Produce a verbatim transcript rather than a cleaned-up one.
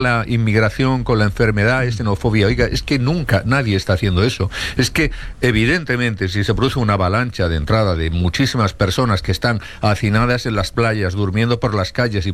la inmigración con la enfermedad, es xenofobia. Oiga, es que nunca nadie está haciendo eso. Es que evidentemente si se produce una avalancha de entrada de muchísimas personas que están hacinadas en las playas, durmiendo por las calles y